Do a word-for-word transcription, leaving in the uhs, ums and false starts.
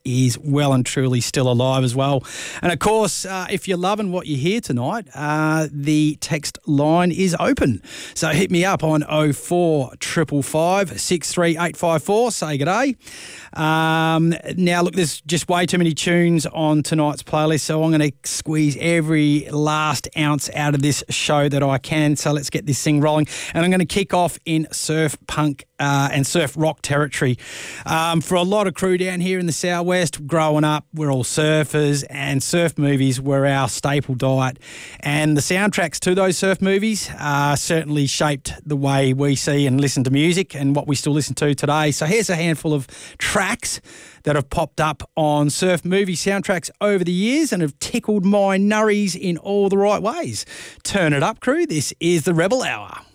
is well and truly still alive as well. And of course, uh, if you're loving what you hear tonight, uh, the text line is open. So hit me up on oh four five five, six three eight five four. Say good day. Um, now, look, there's just way too many tunes on tonight's playlist, so I'm going to squeeze every last ounce out of this show that I can. So let's get this thing rolling. And I'm going to kick off in surf punk uh, and surf rock territory. Um, for a lot of crew down here in the southwest, growing up, we're all surfers, and surf movies were our staple diet. And the soundtracks to those surf movies uh, certainly shaped the way we see and listen to music and what we still listen to today. So here's a handful of tracks that have popped up on surf movie soundtracks over the years and have tickled my nurries in all the right ways. Turn it up, crew. This is the Rebel Hour.